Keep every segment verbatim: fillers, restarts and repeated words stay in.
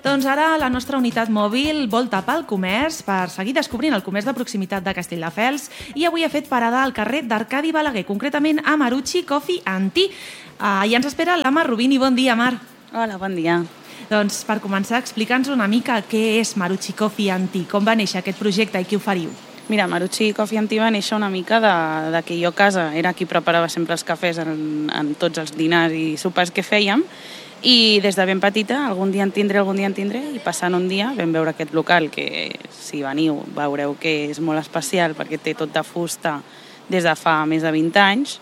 Doncs ara la nostra unitat mòbil volta pel comerç per seguir descobrint el comerç de proximitat de Castelldefels i avui ha fet parada al carrer d'Arcadi Balaguer, concretament a Marucci Coffee and Tea. Uh, I ens espera la Mar Rubini. Bon dia, Mar. Hola, bon dia. Doncs per començar, explica'ns una mica què és Marucci Coffee and Tea, com va néixer aquest projecte i qui oferiu. Mira, Marucci Coffee and Tea va néixer una mica de, de que jo a casa era qui preparava sempre els cafès en, en tots els dinars i sopars que fèiem, i des de ben petita, algun dia en tindré, algun dia en tindré, i passant un dia vam veure aquest local, que si veniu veureu que és molt especial perquè té tot de fusta des de fa més de vint anys,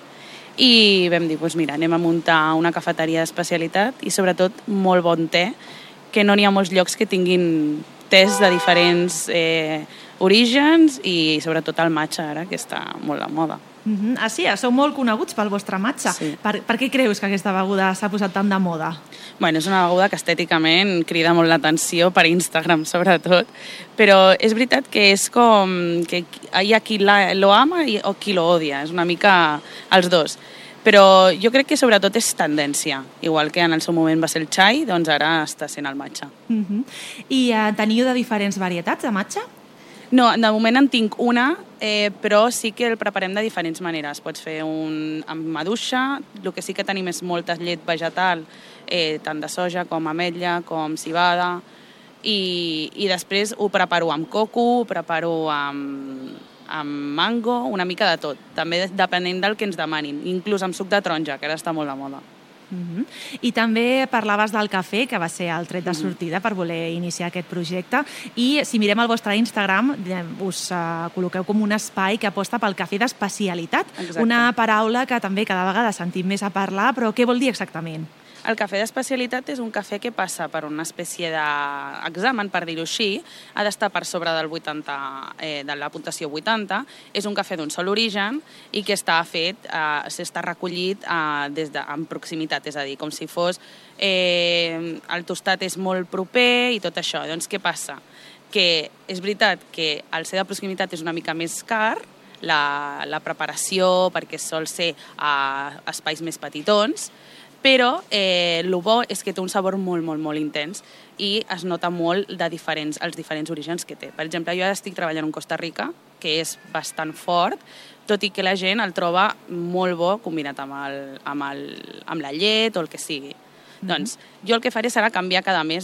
i vam dir, doncs mira, anem a muntar una cafeteria d'especialitat i sobretot molt bon te, que no n'hi ha molts llocs que tinguin tés de diferents eh, orígens i sobretot el matcha ara, que està molt de moda. Uh-huh. Ah, sí? Sou molt coneguts pel vostre matcha. Sí. Per, per què creus que aquesta beguda s'ha posat tan de moda? Bueno, és una beguda que estèticament crida molt l'atenció per Instagram, sobretot, però és veritat que és com que hi ha qui la, lo ama i, o qui lo odia, és una mica els dos. Però jo crec que sobretot és tendència, igual que en el seu moment va ser el chai, doncs ara està sent el matcha. Uh-huh. I uh, teniu de diferents varietats de matcha? No, de moment en tinc una, eh, però sí que el preparem de diferents maneres. Pots fer un amb maduixa, el que sí que tenim és molta llet vegetal, eh, tant de soja com ametlla, com civada, i, i després ho preparo amb coco, ho preparo amb, amb mango, una mica de tot, també depenent del que ens demanin, inclús amb suc de taronja, que ara està molt de moda. Uh-huh. I també parlaves del cafè, que va ser el tret de sortida per voler iniciar aquest projecte, i si mirem el vostre Instagram us uh, col·loqueu com un espai que aposta pel cafè d'especialitat. Exacte. Una paraula que també cada vegada sentim més a parlar, però què vol dir exactament? El cafè d'especialitat és un cafè que passa per una espècie d'examen, per dir-ho així, ha d'estar per sobre del vuitanta, eh, de la puntuació vuitanta, és un cafè d'un sol origen i que està fet, eh, s'està recollit eh, des de, en proximitat, és a dir, com si fos eh, el tostat és molt proper i tot això. Doncs què passa? Que és veritat que al ser de proximitat és una mica més car, la, la preparació, perquè sol ser a espais més petitons, però eh, el bo és que té un sabor molt, molt, molt intens i es nota molt de diferents, els diferents orígens que té. Per exemple, jo ara estic treballant en Costa Rica, que és bastant fort, tot i que la gent el troba molt bo combinat amb, el, amb, el, amb la llet o el que sigui. Mm-hmm. Doncs jo el que faré serà canviar cada mes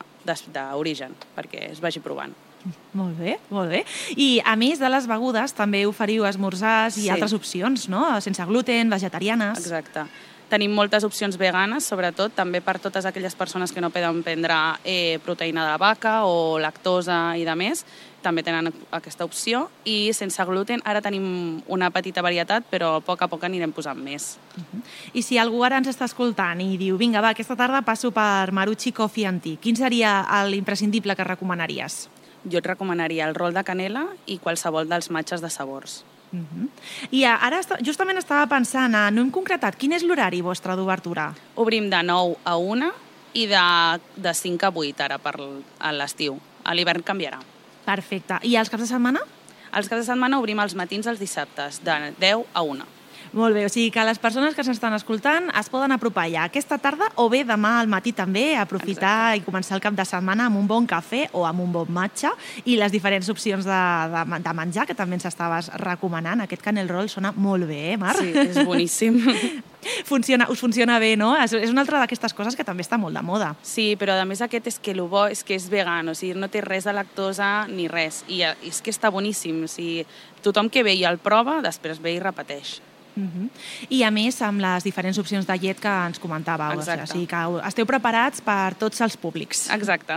d'origen, perquè es vagi provant. Molt bé, molt bé. I a més de les begudes, també oferiu esmorzars i sí. altres opcions, no? Sense gluten, vegetarianes... Exacte. Tenim moltes opcions veganes, sobretot, també per totes aquelles persones que no poden prendre eh, proteïna de vaca o lactosa i de més, també tenen aquesta opció. I sense gluten ara tenim una petita varietat, però a poc a poc anirem posant més. Uh-huh. I si algú ara ens està escoltant i diu, vinga, va, aquesta tarda passo per Marucci Coffee and Tea, quin seria l'imprescindible que recomanaries? Jo et recomanaria el rol de canela i qualsevol dels matxes de sabors. Uh-huh. I ara justament estava pensant, no hem concretat, quin és l'horari vostre d'obertura? Obrim de nou a una i de, de cinc a vuit ara per l'estiu. A l'hivern canviarà. Perfecte. I els caps de setmana? Els caps de setmana obrim els matins els dissabtes, de deu a una. Molt bé, o sigui que les persones que s'estan escoltant es poden apropar ja aquesta tarda o bé demà al matí també, aprofitar Exacte. I començar el cap de setmana amb un bon cafè o amb un bon matcha i les diferents opcions de, de, de menjar que també ens estaves recomanant. Aquest canel roll sona molt bé, eh, Mar? Sí, és boníssim. Funciona, us funciona bé, no? És una altra d'aquestes coses que també està molt de moda. Sí, però a més aquest és que el bo és que és vegan, o sigui, no té res de lactosa ni res, i és que està boníssim, o sigui, tothom que ve i el prova, després ve i repeteix. Uh-huh. I a més amb les diferents opcions de llet que ens comentàveu, Exacte. O sigui que esteu preparats per tots els públics. Exacte.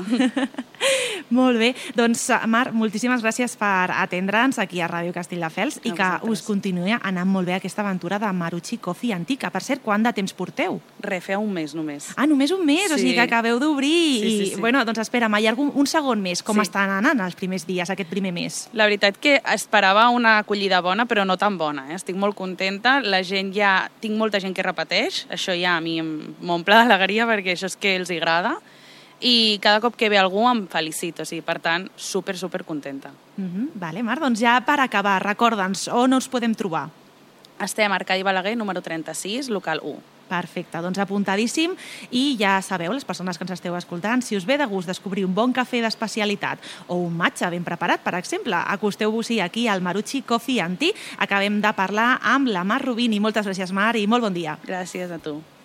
Molt bé, doncs Mar, moltíssimes gràcies per atendre'ns aquí a Ràdio Castelldefels i que us continuï anant molt bé aquesta aventura de Marucci Coffee and Tea, que per cert, quant de temps porteu? Re, fa un mes només. Ah, només un mes, sí. O sigui que acabeu d'obrir sí, sí, i, sí. bueno, doncs espera'm, hi ha algun, un segon mes, com sí. estan anant els primers dies, aquest primer mes? La veritat que esperava una acollida bona, però no tan bona, eh? Estic molt contenta, la gent ja, tinc molta gent que repeteix, això ja a mi m'omple d'alegria perquè això és que els agrada, i cada cop que ve algú em felicito, o sigui, per tant, super, super contenta. Uh-huh. Vale, Mar, doncs ja per acabar, recorda'ns on us podem trobar. Estem a Arcadi Balaguer, número trenta-sis, local u. Perfecte, doncs apuntadíssim i ja sabeu, les persones que ens esteu escoltant, si us ve de gust descobrir un bon cafè d'especialitat o un matxa ben preparat, per exemple, acosteu-vos-hi aquí al Marucci Coffee and Tea. Acabem de parlar amb la Mar Rubini. Moltes gràcies, Mar, i molt bon dia. Gràcies a tu.